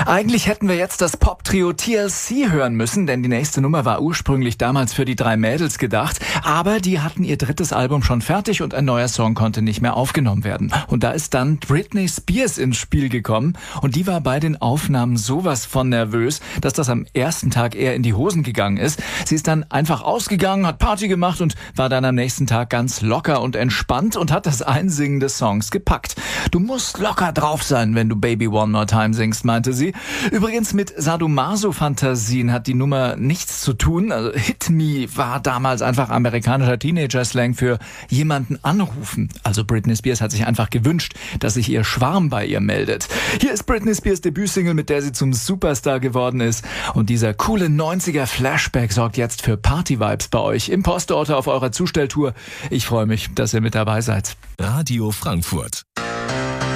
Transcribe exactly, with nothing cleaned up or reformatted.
Eigentlich hätten wir jetzt das Pop-Trio T L C hören müssen, denn die nächste Nummer war ursprünglich damals für die drei Mädels gedacht. Aber die hatten ihr drittes Album schon fertig und ein neuer Song konnte nicht mehr aufgenommen werden. Und da ist dann Britney Spears ins Spiel gekommen und die war bei den Aufnahmen sowas von nervös, dass das am ersten Tag eher in die Hosen gegangen ist. Sie ist dann einfach ausgegangen, hat Party gemacht und war dann am nächsten Tag ganz locker und entspannt und hat das Einsingen des Songs gepackt. Du musst locker drauf sein, wenn du Baby One More Time singst, meinte sie. Übrigens mit Sadomaso-Fantasien hat die Nummer nichts zu tun. Also Hit Me war damals einfach amerikanischer Teenager-Slang für jemanden anrufen. Also Britney Spears hat sich einfach gewünscht, dass sich ihr Schwarm bei ihr meldet. Hier ist Britney Spears Debütsingle, mit der sie zum Superstar geworden ist. Und dieser coole neunziger-Flashback sorgt jetzt für Party-Vibes bei euch im Postauto auf eurer Zustelltour. Ich freue mich, dass ihr mit dabei seid. Radio Frankfurt.